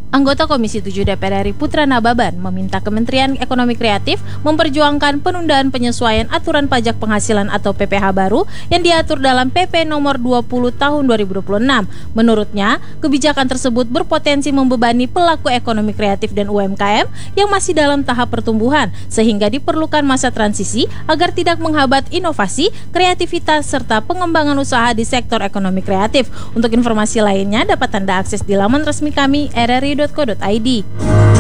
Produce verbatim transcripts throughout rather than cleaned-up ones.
Anggota Komisi tujuh D P R R I Putra Nababan meminta Kementerian Ekonomi Kreatif memperjuangkan penundaan penyesuaian aturan pajak penghasilan atau P P H baru yang diatur dalam P P nomor dua puluh tahun dua ribu dua puluh enam. Menurutnya, kebijakan tersebut berpotensi membebani pelaku ekonomi kreatif dan U M K M yang masih dalam tahap pertumbuhan, sehingga diperlukan masa transisi agar tidak menghambat inovasi, kreativitas, serta pengembangan usaha di sektor ekonomi kreatif. Untuk informasi lainnya dapat Anda akses di laman resmi kami r r i dot co dot i d.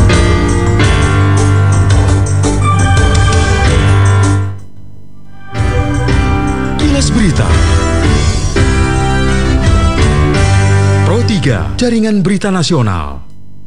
Kilas Berita Pro tiga, Jaringan Berita Nasional.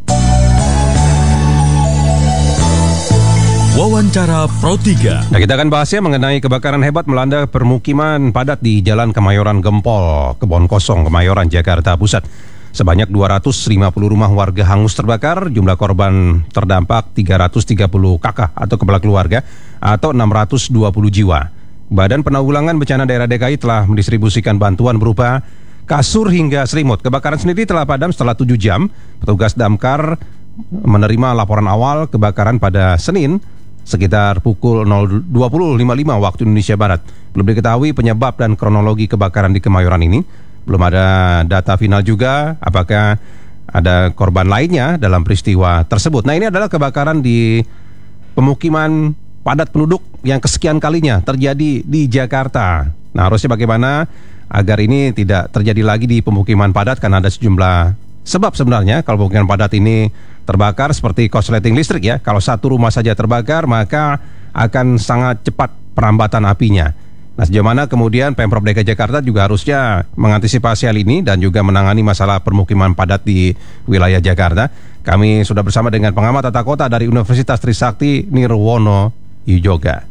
Wawancara Pro tiga. Nah, kita akan bahasnya mengenai kebakaran hebat melanda permukiman padat di Jalan Kemayoran Gempol, Kebon Kosong, Kemayoran, Jakarta Pusat. Sebanyak dua ratus lima puluh rumah warga hangus terbakar, jumlah korban terdampak tiga ratus tiga puluh kakak atau kepala keluarga atau enam ratus dua puluh jiwa. Badan Penanggulangan Bencana Daerah D K I telah mendistribusikan bantuan berupa kasur hingga selimut. Kebakaran sendiri telah padam setelah tujuh jam. Petugas damkar menerima laporan awal kebakaran pada Senin sekitar pukul dua puluh lima puluh lima waktu Indonesia Barat. Belum diketahui penyebab dan kronologi kebakaran di Kemayoran ini. Belum ada data final juga apakah ada korban lainnya dalam peristiwa tersebut. Nah, ini adalah kebakaran di pemukiman padat penduduk yang kesekian kalinya terjadi di Jakarta. Nah, harusnya bagaimana agar ini tidak terjadi lagi di pemukiman padat, karena ada sejumlah sebab sebenarnya kalau pemukiman padat ini terbakar, seperti korsleting listrik ya. Kalau satu rumah saja terbakar maka akan sangat cepat perambatan apinya. Nah, sejauh mana kemudian Pemprov D K I Jakarta juga harusnya mengantisipasi hal ini dan juga menangani masalah permukiman padat di wilayah Jakarta. Kami sudah bersama dengan pengamat tata kota dari Universitas Trisakti, Nirwono Yujoga.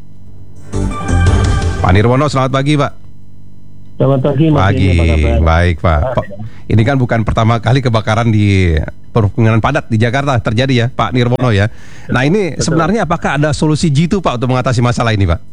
Pak Nirwono, selamat pagi Pak. Selamat pagi Mas. Pagi, baik Pak. Pak. Ini kan bukan pertama kali kebakaran di permukiman padat di Jakarta terjadi ya Pak Nirwono ya. Nah, ini Betul. Sebenarnya apakah ada solusi jitu Pak untuk mengatasi masalah ini Pak?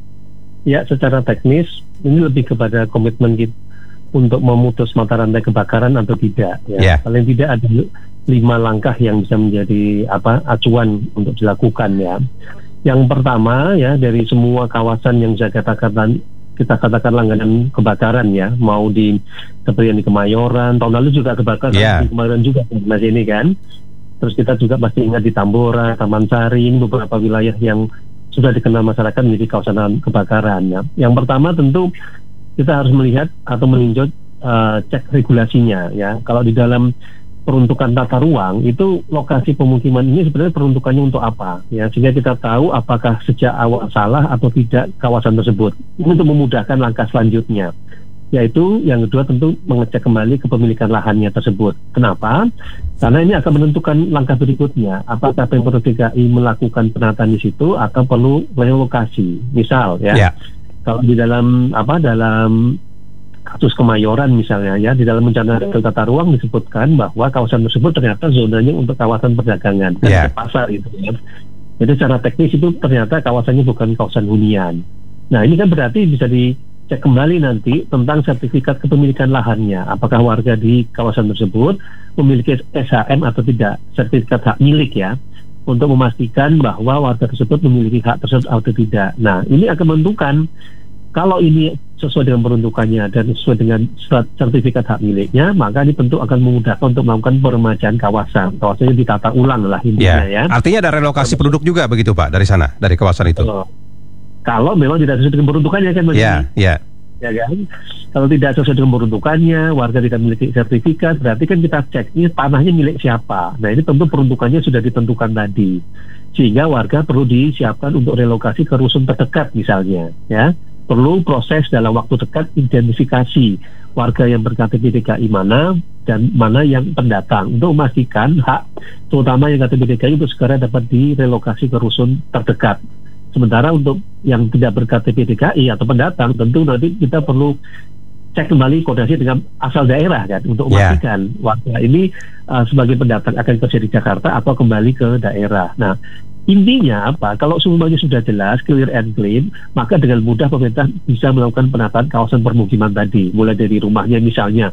Ya, secara teknis ini lebih kepada komitmen kita untuk memutus mata rantai kebakaran atau tidak. Ya. Yeah. Paling tidak ada lima langkah yang bisa menjadi apa acuan untuk dilakukan ya. Yang pertama ya, dari semua kawasan yang saya katakan kita katakan langganan kebakaran ya, mau di seperti yang di Kemayoran, tahun lalu juga kebakaran yeah. di Kemayoran juga Mas ini kan. Terus kita juga pasti ingat di Tambora, Taman Sari, ini beberapa wilayah yang sudah dikenal masyarakat menjadi kawasan kebakaran ya. Yang pertama tentu kita harus melihat atau meninjau uh, cek regulasinya ya. Kalau di dalam peruntukan tata ruang itu lokasi pemukiman ini sebenarnya peruntukannya untuk apa ya, sehingga kita tahu apakah sejak awal salah atau tidak kawasan tersebut. Ini untuk memudahkan langkah selanjutnya, yaitu yang kedua tentu mengecek kembali kepemilikan lahannya tersebut. Kenapa? Karena ini akan menentukan langkah berikutnya. Apakah Pemprov D K I melakukan penataan di situ atau perlu relokasi? Misal ya, yeah. kalau di dalam apa dalam kasus Kemayoran misalnya ya, di dalam rencana detail tata ruang disebutkan bahwa kawasan tersebut ternyata zonanya untuk kawasan perdagangan dan yeah. pasar itu ya. Jadi secara teknis itu ternyata kawasannya bukan kawasan hunian. Nah, ini kan berarti bisa di cek kembali nanti tentang sertifikat kepemilikan lahannya. Apakah warga di kawasan tersebut memiliki S H M atau tidak, sertifikat hak milik ya, untuk memastikan bahwa warga tersebut memiliki hak tersebut atau tidak. Nah, ini akan menentukan kalau ini sesuai dengan peruntukannya dan sesuai dengan sertifikat hak miliknya, maka ini tentu akan memudahkan untuk melakukan peremajaan kawasan. Kawasannya ditata ulang lah intinya ya. ya. Artinya ada relokasi so, penduduk juga begitu Pak dari sana, dari kawasan itu. So, Kalau memang tidak sesuai dengan peruntukannya kan, Iya, iya. Ya kan? Kalau tidak sesuai dengan peruntukannya, warga tidak memiliki sertifikat, berarti kan kita cek ini tanahnya milik siapa. Nah, ini tentu peruntukannya sudah ditentukan tadi, sehingga warga perlu disiapkan untuk relokasi ke rusun terdekat misalnya, ya. Perlu proses dalam waktu dekat identifikasi warga yang ber-K T P D K I mana dan mana yang pendatang untuk memastikan hak, terutama yang K T P D K I itu segera dapat direlokasi ke rusun terdekat. Sementara untuk yang tidak ber-K T P D K I atau pendatang, tentu nanti kita perlu cek kembali koordinasi dengan asal daerah kan, untuk memastikan yeah. warga ini uh, sebagai pendatang akan kerja di Jakarta atau kembali ke daerah. Nah, intinya apa? Kalau semuanya sudah jelas, clear and clean, maka dengan mudah pemerintah bisa melakukan penataan kawasan permukiman tadi, mulai dari rumahnya misalnya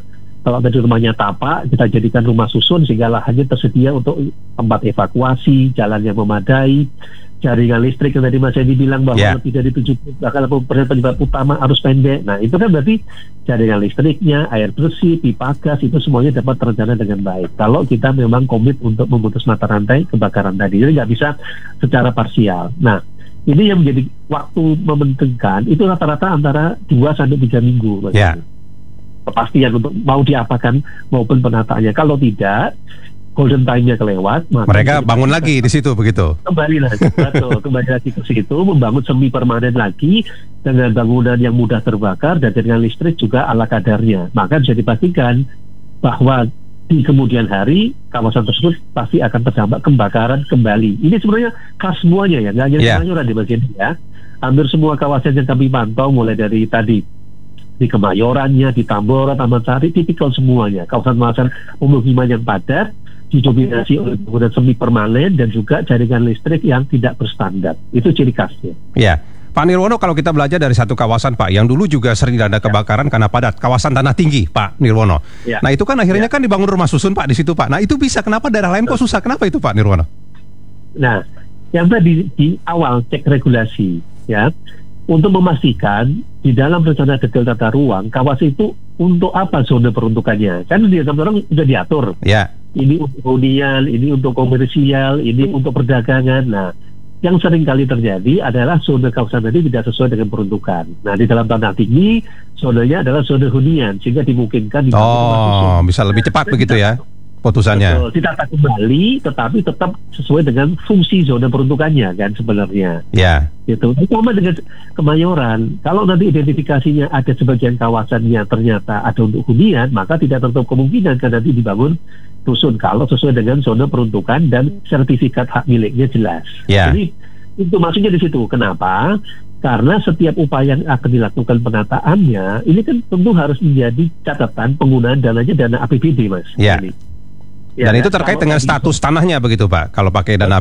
Kalau tadi rumahnya tapak, kita jadikan rumah susun sehingga lahannya tersedia untuk tempat evakuasi, jalan yang memadai, jaringan listrik yang tadi Mas Edi bilang bahwa yeah. lebih dari tujuh puluh persen penyebab utama arus pendek. Nah, itu kan berarti jaringan listriknya, air bersih, pipa gas, itu semuanya dapat terencana dengan baik. Kalau kita memang komit untuk memutus mata rantai kebakaran tadi, jadi nggak bisa secara parsial. Nah, ini yang menjadi waktu mementingkan itu rata-rata antara dua sampai tiga minggu. Mas Yeah. Edi. Kepastian untuk mau diapakan maupun penataannya. Kalau tidak, golden time-nya kelewat, maka mereka bangun lagi di situ begitu. Kembali lagi, betul, kembali lagi ke situ, membangun semi permanen lagi dengan bangunan yang mudah terbakar dan dengan listrik juga ala kadarnya. Maka bisa dipastikan bahwa di kemudian hari kawasan tersebut pasti akan terdampak kebakaran kembali. Ini sebenarnya khas semuanya ya, nggak hanya Yeah. Kemayoran di bagian ini ya. Hampir semua kawasan yang kami pantau, mulai dari tadi di Kemayorannya, di Tambora, Taman Sari, tipikal semuanya. Kawasan-kawasan pemukiman yang padat, didominasi oleh bangunan semi permanen dan juga jaringan listrik yang tidak berstandar. Itu ciri khasnya. Ya, Pak Nirwono, kalau kita belajar dari satu kawasan Pak, yang dulu juga sering ada kebakaran karena padat, kawasan Tanah Tinggi, Pak Nirwono. Ya. Nah itu kan akhirnya Ya. kan dibangun rumah susun Pak di situ Pak. Nah itu bisa, kenapa daerah lain kok susah? Kenapa itu Pak Nirwono? Nah, yang tadi di awal cek regulasi, ya, untuk memastikan di dalam rencana detail tata ruang kawasan itu untuk apa zona peruntukannya. Kan di dalam orang sudah diatur. Ya. Ini untuk hunian, ini untuk komersial, ini untuk perdagangan. Nah, yang sering kali terjadi adalah zona kawasan tadi tidak sesuai dengan peruntukan. Nah, di dalam Tanah Tinggi, zonanya adalah zona hunian, sehingga dimungkinkan dibangun rumah susun. Oh, bisa lebih cepat begitu ya putusannya. Betul, ditata kembali, tetapi tetap sesuai dengan fungsi zona peruntukannya kan sebenarnya. Ya. Gitu. Sama dengan Kemayoran, kalau nanti identifikasinya ada sebagian kawasannya ternyata ada untuk hunian, maka tidak tertutup kemungkinan kan nanti dibangun rusun kalau sesuai dengan zona peruntukan dan sertifikat hak miliknya jelas. Ya. Jadi itu maksudnya di situ. Kenapa? Karena setiap upaya yang akan dilakukan penataannya ini kan tentu harus menjadi catatan penggunaan dananya dana A P B D, Mas. Ya. Ini. Ya, Dan itu kan? terkait Kalau dengan tadi- status tanahnya begitu Pak, kalau pakai dana